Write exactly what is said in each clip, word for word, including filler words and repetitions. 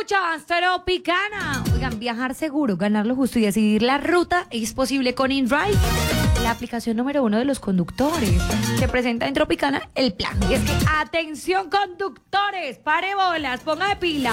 escuchas Tropicana. Oigan, viajar seguro, ganar lo justo y decidir la ruta es posible con InDrive, la aplicación número uno de los conductores. Se presenta en Tropicana el plan. Y es que, atención conductores, pare bolas, ponga de pila.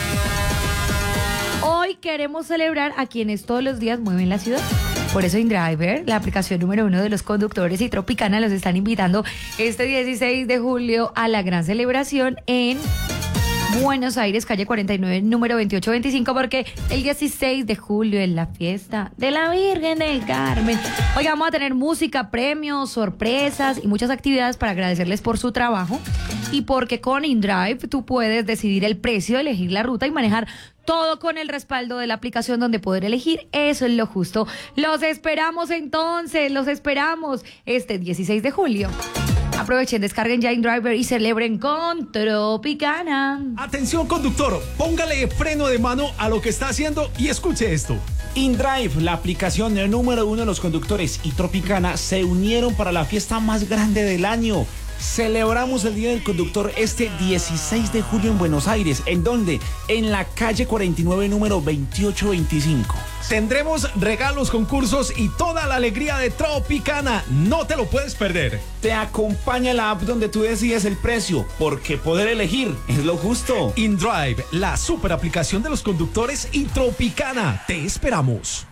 Hoy queremos celebrar a quienes todos los días mueven la ciudad. Por eso InDriver, la aplicación número uno de los conductores, y Tropicana los están invitando este dieciséis de julio a la gran celebración en Buenos Aires, calle cuarenta y nueve, número veintiocho veinticinco, porque el dieciséis de julio es la fiesta de la Virgen del Carmen. Hoy vamos a tener música, premios, sorpresas y muchas actividades para agradecerles por su trabajo, y porque con InDrive tú puedes decidir el precio, elegir la ruta y manejar todo con el respaldo de la aplicación, donde poder elegir eso es lo justo. Los esperamos entonces, los esperamos este dieciséis de julio. Aprovechen, descarguen ya InDriver y celebren con Tropicana. Atención conductor, póngale freno de mano a lo que está haciendo y escuche esto. InDrive, la aplicación número uno de los conductores, y Tropicana se unieron para la fiesta más grande del año. Celebramos el Día del Conductor este dieciséis de julio en Buenos Aires. ¿En dónde? En la calle cuarenta y nueve, número veintiocho veinticinco. Tendremos regalos, concursos y toda la alegría de Tropicana. No te lo puedes perder. Te acompaña la app donde tú decides el precio, porque poder elegir es lo justo. InDrive, la super aplicación de los conductores, y Tropicana. Te esperamos.